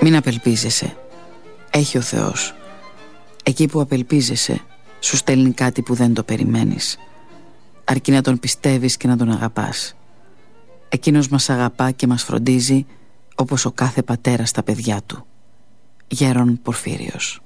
Μην απελπίζεσαι. Έχει ο Θεός. Εκεί που απελπίζεσαι, σου στέλνει κάτι που δεν το περιμένεις. Αρκεί να τον πιστεύεις και να τον αγαπάς. Εκείνος μας αγαπά και μας φροντίζει όπως ο κάθε πατέρας τα παιδιά του. Γέρον Πορφύριος.